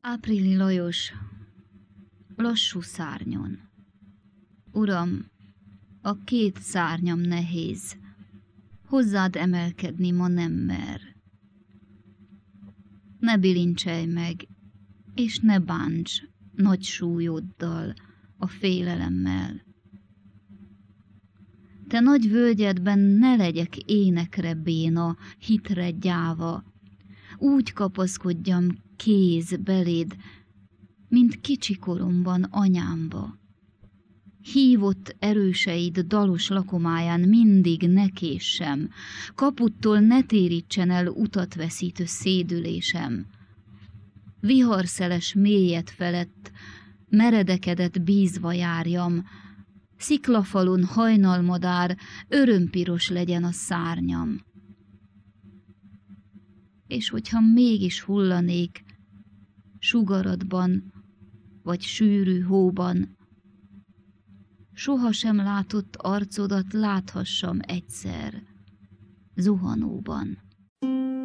Áprili Lajos, lassú szárnyon. Uram, a két szárnyam nehéz, hozzád emelkedni ma nem mer. Ne bilincselj meg, és ne bánts nagy súlyoddal, a félelemmel. Te nagy völgyedben ne legyek énekre béna, hitre gyáva, úgy kapaszkodjam kéz beléd, mint kicsikoromban anyámba. Hívott erőseid dalos lakomáján mindig ne késsem, kaputtól ne térítsen el utat veszítő szédülésem. Viharszeles mélyed felett meredekedett bízva járjam, sziklafalon hajnalmadár, örömpiros legyen a szárnyam. És hogyha mégis hullanék sugaradban vagy sűrű hóban, sohasem látott arcodat láthassam egyszer zuhanóban.